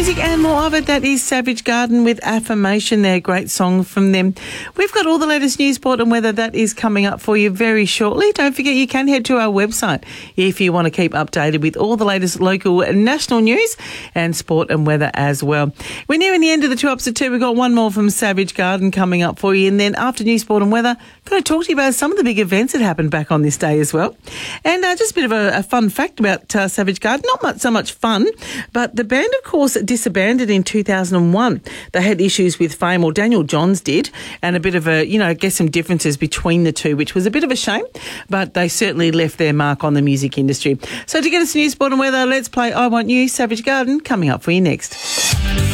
music and more of it. That is Savage Garden with Affirmation there. Great song from them. We've got all the latest news, sport and weather that is coming up for you very shortly. Don't forget you can head to our website if you want to keep updated with all the latest local and national news and sport and weather as well. We're nearing the end of the 2 ups to 2. We've got one more from Savage Garden coming up for you. And then after news, sport and weather, I'm going to talk to you about some of the big events that happened back on this day as well. And just a bit of a fun fact about Savage Garden. Not so much fun, but the band, of course, disbanded in 2001. They had issues with fame, or Daniel Johns did, and a bit of I guess some differences between the two, which was a bit of a shame, but they certainly left their mark on the music industry. So to get us news, sport and weather, let's play I Want You, Savage Garden, coming up for you next.